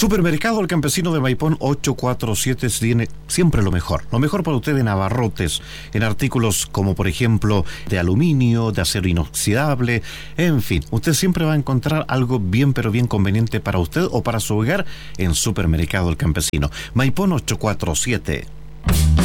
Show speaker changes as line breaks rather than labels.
Supermercado El Campesino de Maipón 847 tiene siempre lo mejor para usted en abarrotes, en artículos como por ejemplo de aluminio, de acero inoxidable, en fin, usted siempre va a encontrar algo bien pero bien conveniente para usted o para su hogar en Supermercado El Campesino. Maipón 847.